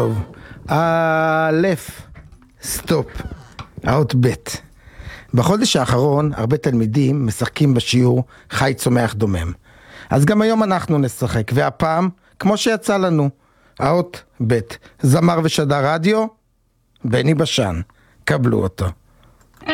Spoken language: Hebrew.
א', סטופ, האות ב'. בחודש האחרון הרבה תלמידים משחקים בשיעור חי צומח דומם. אז גם היום אנחנו נשחק, והפעם, כמו שיצא לנו, האות ב', זמר ושדר רדיו, בני בשן. קבלו אותו.